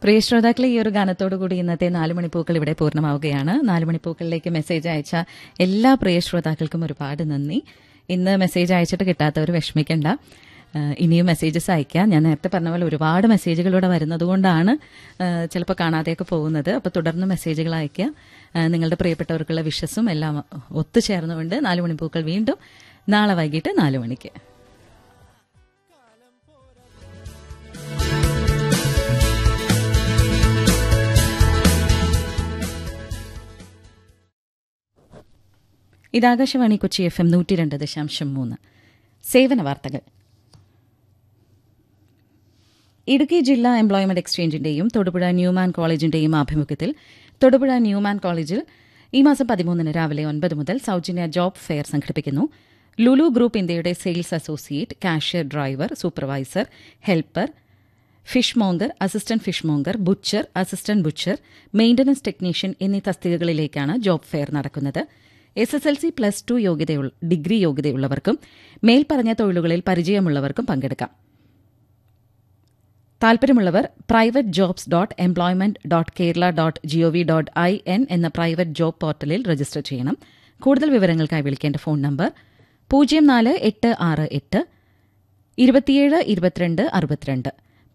പ്രിയ ശ്രോതാക്കളെ, ഈ ഒരു ഗാനത്തോടുകൂടി ഇന്നത്തെ 4 മണിപ്പൂക്കൾ ഇവിടെ പൂർണ്ണമാവുകയാണ്. 4 മണിപ്പൂക്കളിലേക്ക് മെസ്സേജ് അയച്ച എല്ലാ പ്രിയ ശ്രോതാക്കൾക്കും ഒരുപാട് നന്ദി. ഇന്ന് മെസ്സേജ് അയച്ചിട്ട് കിട്ടാത്തവർ വിഷമിക്കണ്ട, ഇനിയും മെസ്സേജസ് അയക്കാം. ഞാൻ നേരത്തെ പറഞ്ഞ പോലെ ഒരുപാട് മെസ്സേജുകളൂടെ വരുന്നതുകൊണ്ടാണ് ചിലപ്പോൾ കാണാതെയൊക്കെ പോകുന്നത്. അപ്പോൾ തുടർന്ന് മെസ്സേജുകൾ അയക്കുക. നിങ്ങളുടെ പ്രിയപ്പെട്ടവർക്കുള്ള വിഷസും എല്ലാം ഒത്തുചേർന്നുകൊണ്ട് 4 മണിപ്പൂക്കൾ വീണ്ടും നാളെ വൈകിട്ട് 4 മണിക്ക്. ഇത് ആകാശവാണി കൊച്ചി FM 102.3. സേവന വാർത്തകൾ. ഇടുക്കി ജില്ലാ എംപ്ലോയ്മെന്റ് എക്സ്ചേഞ്ചിന്റെയും തൊടുപുഴ ന്യൂമാൻ കോളേജിന്റെയും ആഭിമുഖ്യത്തിൽ തൊടുപുഴ ന്യൂമാൻ കോളേജിൽ ഈ മാസം 13 രാവിലെ 9 മുതൽ സൌജന്യ ജോബ് ഫെയർ സംഘടിപ്പിക്കുന്നു. ലുലു ഗ്രൂപ്പ് ഇന്ത്യയുടെ sales associate, cashier driver, supervisor, helper, fish monger, assistant fish monger, butcher, assistant butcher, maintenance technician എന്നീ തസ്തികകളിലേക്കാണ് ജോബ് ഫെയർ നടക്കുന്നത്. SSLC +2 ഡിഗ്രി യോഗ്യതയുള്ളവർക്കും മേൽപ്പറഞ്ഞ തൊഴിലുകളിൽ പരിചയമുള്ളവർക്കും പങ്കെടുക്കാം. താൽപര്യമുള്ളവർ private.jobs.employment.kerala.gov.in എന്ന പ്രൈവറ്റ് ജോബ് പോർട്ടലിൽ രജിസ്റ്റർ ചെയ്യണം. കൂടുതൽ വിവരങ്ങൾക്കായി വിളിക്കേണ്ട ഫോൺ നമ്പർ 04868 27 22 62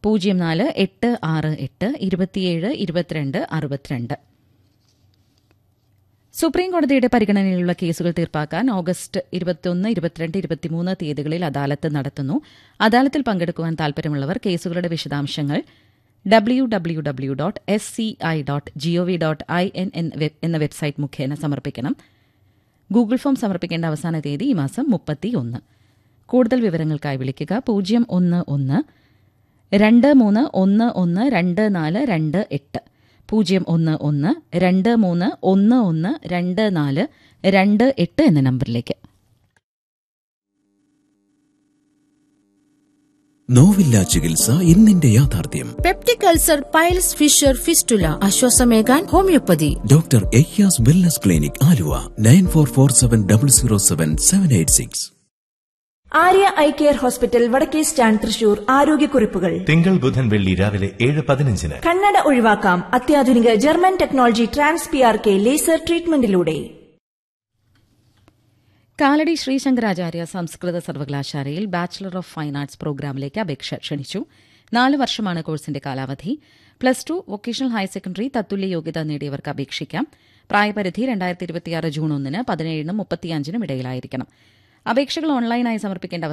04868 27 22 62. സുപ്രീംകോടതിയുടെ പരിഗണനയിലുള്ള കേസുകൾ തീർപ്പാക്കാൻ ഓഗസ്റ്റ് 21, 22, 23 തീയതികളിൽ അദാലത്ത് നടത്തുന്നു. അദാലത്തിൽ പങ്കെടുക്കുവാൻ താൽപര്യമുള്ളവർ കേസുകളുടെ വിശദാംശങ്ങൾ www.sci.gov.in എന്ന വെബ്സൈറ്റ് മുഖേന സമർപ്പിക്കണം. ഗൂഗിൾ ഫോം സമർപ്പിക്കേണ്ട അവസാന തീയതി ഈ മാസം 31. കൂടുതൽ വിവരങ്ങൾക്കായി വിളിക്കുക 011 23 11 2428 011 23 11 24 28 എന്ന നമ്പറിലേക്ക്. നോവില്ല ചികിത്സ ഇന്നിന്റെ യാഥാർത്ഥ്യം. Peptic ulcer, piles, Fisher, fistula, ആശ്വാസമേകാൻ homeopathy. Doctor Ayyaz wellness clinic, Aluva. 9447007786. Arya eye care hospital, വടക്കേ സ്റ്റാൻഡ്, തൃശൂർ. ആരോഗ്യക്കുറിപ്പുകൾ തിങ്കൾ, ബുധൻ, വെള്ളി രാവിലെ 7:15. കണ്ണട ഒഴിവാക്കാം അത്യാധുനിക German technology TransPRK laser ട്രീറ്റ്മെന്റിലൂടെ. Kalady Shri Shankaracharya സംസ്കൃത സർവകലാശാലയിൽ ബാച്ചിലർ ഓഫ് ഫൈൻ ആർട്സ് പ്രോഗ്രാമിലേക്ക് അപേക്ഷ ക്ഷണിച്ചു. 4 വർഷമാണ് കോഴ്സിന്റെ കാലാവധി. +2 വൊക്കേഷണൽ ഹയർ സെക്കൻഡറി തത്തുല്യ യോഗ്യത നേടിയവർക്ക് അപേക്ഷിക്കാം. പ്രായപരിധി 2026 ജൂൺ 1 17-നും 35-നും ഇടയിലായിരിക്കണം. അപേക്ഷകൾ ഓൺലൈനായി സമർപ്പിക്കേണ്ട